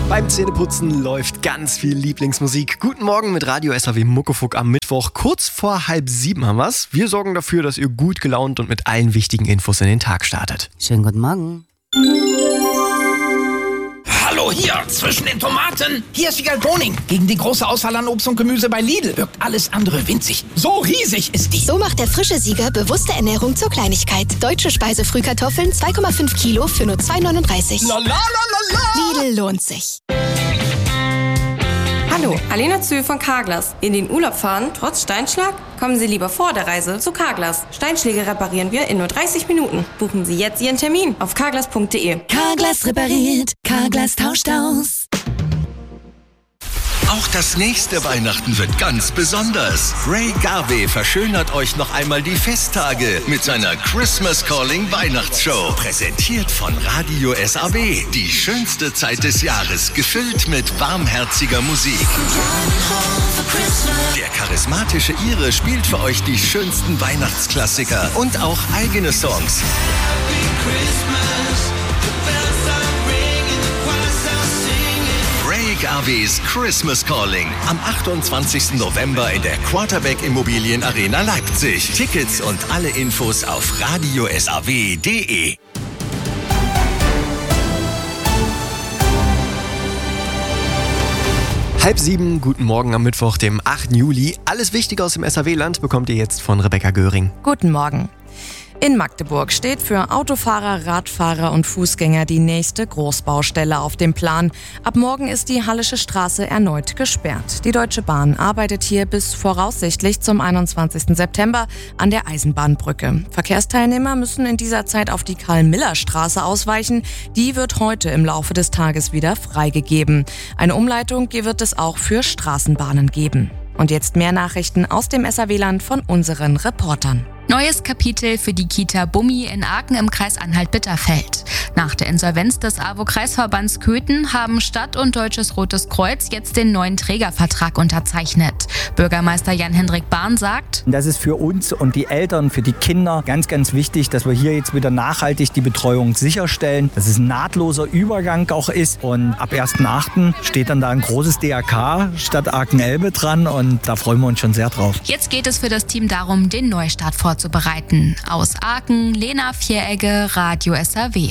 Beim Zähneputzen läuft ganz viel Lieblingsmusik. Guten Morgen mit Radio SAW Muckefuck am Mittwoch. Kurz vor 6:30 haben wir's. Wir sorgen dafür, dass ihr gut gelaunt und mit allen wichtigen Infos in den Tag startet. Schönen guten Morgen. Hallo hier, zwischen den Tomaten. Hier ist Vigal Boning. Gegen die große Auswahl an Obst und Gemüse bei Lidl wirkt alles andere winzig. So riesig ist die. So macht der frische Sieger bewusste Ernährung zur Kleinigkeit. Deutsche Speisefrühkartoffeln 2,5 Kilo für nur 2,39. La la la la la. Lidl lohnt sich. Hallo, Alena Zühl von Carglass. In den Urlaub fahren, trotz Steinschlag? Kommen Sie lieber vor der Reise zu Carglass. Steinschläge reparieren wir in nur 30 Minuten. Buchen Sie jetzt Ihren Termin auf carglass.de. Carglass repariert, Carglass tauscht aus. Auch das nächste Weihnachten wird ganz besonders. Ray Garvey verschönert euch noch einmal die Festtage mit seiner Christmas Calling Weihnachtsshow. Präsentiert von Radio SAW. Die schönste Zeit des Jahres, gefüllt mit warmherziger Musik. Der charismatische Ire spielt für euch die schönsten Weihnachtsklassiker und auch eigene Songs. Ray Garveys Christmas Calling am 28. November in der Quarterback Immobilien Arena Leipzig. Tickets und alle Infos auf radiosaw.de. 6:30, guten Morgen am Mittwoch, dem 8. Juli. Alles Wichtige aus dem SAW-Land bekommt ihr jetzt von Rebecca Göring. Guten Morgen. In Magdeburg steht für Autofahrer, Radfahrer und Fußgänger die nächste Großbaustelle auf dem Plan. Ab morgen ist die Hallische Straße erneut gesperrt. Die Deutsche Bahn arbeitet hier bis voraussichtlich zum 21. September an der Eisenbahnbrücke. Verkehrsteilnehmer müssen in dieser Zeit auf die Karl-Miller-Straße ausweichen. Die wird heute im Laufe des Tages wieder freigegeben. Eine Umleitung wird es auch für Straßenbahnen geben. Und jetzt mehr Nachrichten aus dem SAW-Land von unseren Reportern. Neues Kapitel für die Kita Bummi in Aachen im Kreis Anhalt-Bitterfeld. Nach der Insolvenz des AWO-Kreisverbands Köthen haben Stadt und Deutsches Rotes Kreuz jetzt den neuen Trägervertrag unterzeichnet. Bürgermeister Jan-Hendrik Bahn sagt: Das ist für uns und die Eltern, für die Kinder ganz, ganz wichtig, dass wir hier jetzt wieder nachhaltig die Betreuung sicherstellen, dass es ein nahtloser Übergang auch ist. Und ab 1.8. steht dann da ein großes DRK Stadt Aachen-Elbe dran und da freuen wir uns schon sehr drauf. Jetzt geht es für das Team darum, den Neustart vorzubereiten. Aus Aachen, Lena Vieregge, Radio SAW.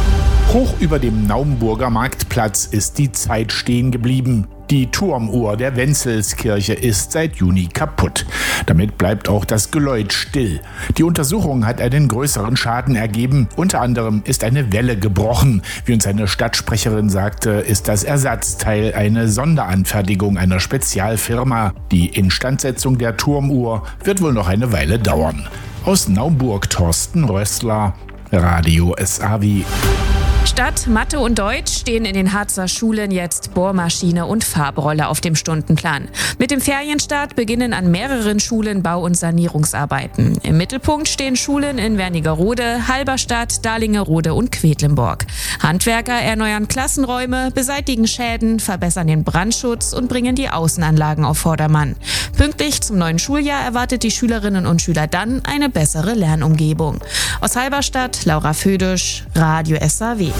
Hoch über dem Naumburger Marktplatz ist die Zeit stehen geblieben. Die Turmuhr der Wenzelskirche ist seit Juni kaputt. Damit bleibt auch das Geläut still. Die Untersuchung hat einen größeren Schaden ergeben. Unter anderem ist eine Welle gebrochen. Wie uns eine Stadtsprecherin sagte, ist das Ersatzteil eine Sonderanfertigung einer Spezialfirma. Die Instandsetzung der Turmuhr wird wohl noch eine Weile dauern. Aus Naumburg Thorsten Rössler, Radio SAW. Statt Mathe und Deutsch stehen in den Harzer Schulen jetzt Bohrmaschine und Farbrolle auf dem Stundenplan. Mit dem Ferienstart beginnen an mehreren Schulen Bau- und Sanierungsarbeiten. Im Mittelpunkt stehen Schulen in Wernigerode, Halberstadt, Dahlingerode und Quedlinburg. Handwerker erneuern Klassenräume, beseitigen Schäden, verbessern den Brandschutz und bringen die Außenanlagen auf Vordermann. Pünktlich zum neuen Schuljahr erwartet die Schülerinnen und Schüler dann eine bessere Lernumgebung. Aus Halberstadt, Laura Födisch, Radio SAW.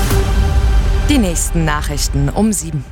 Die nächsten Nachrichten um 7.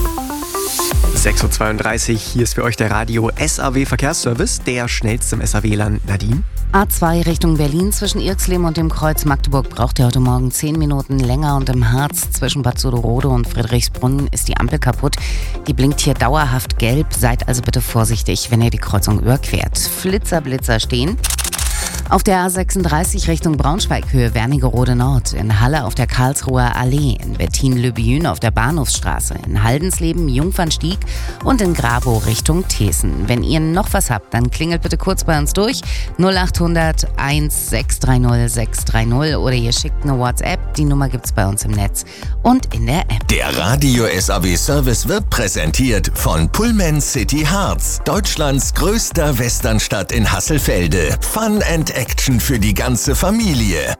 6:32 Uhr, hier ist für euch der Radio SAW Verkehrsservice, der schnellste im SAW-Land. Nadine? A2 Richtung Berlin zwischen Irxleben und dem Kreuz Magdeburg braucht ihr heute Morgen 10 Minuten länger und im Harz zwischen Bad Suderode und Friedrichsbrunn ist die Ampel kaputt. Die blinkt hier dauerhaft gelb, seid also bitte vorsichtig, wenn ihr die Kreuzung überquert. Blitzer stehen. Auf der A36 Richtung Braunschweig Höhe Wernigerode Nord, in Halle auf der Karlsruher Allee, in Wettin-Löbejün auf der Bahnhofsstraße, in Haldensleben, Jungfernstieg und in Grabow Richtung Thesen. Wenn ihr noch was habt, dann klingelt bitte kurz bei uns durch 0800 1630 630 oder ihr schickt eine WhatsApp. Die Nummer gibt's bei uns im Netz und in der App. Der Radio SAW Service wird präsentiert von Pullman City Harz, Deutschlands größter Westernstadt in Hasselfelde. Fun and Action für die ganze Familie.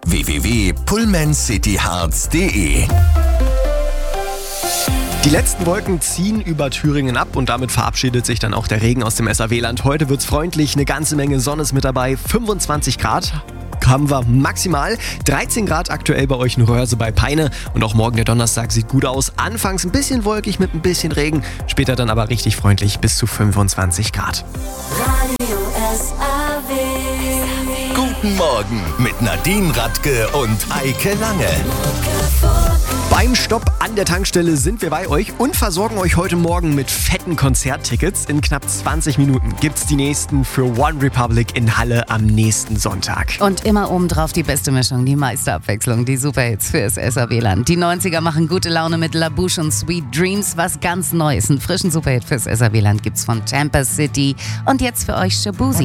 www.pullmancityharz.de. Die letzten Wolken ziehen über Thüringen ab und damit verabschiedet sich dann auch der Regen aus dem SAW-Land. Heute wird's freundlich, eine ganze Menge Sonne ist mit dabei, 25 Grad haben wir maximal 13 Grad aktuell bei euch in Röhrse bei Peine. Und auch morgen der Donnerstag sieht gut aus. Anfangs ein bisschen wolkig mit ein bisschen Regen, später dann aber richtig freundlich bis zu 25 Grad. Radio SAW. Guten Morgen mit Nadine Radke und Eike Lange. Beim Stopp an der Tankstelle sind wir bei euch und versorgen euch heute Morgen mit fetten Konzerttickets. In knapp 20 Minuten gibt's die nächsten für One Republic in Halle am nächsten Sonntag. Und immer obendrauf die beste Mischung, die meiste Abwechslung, die Superhits fürs SAW-Land. Die 90er machen gute Laune mit La Bouche und Sweet Dreams. Was ganz Neues, einen frischen Superhit fürs SAW-Land gibt's von Tampa City. Und jetzt für euch Shabuzi.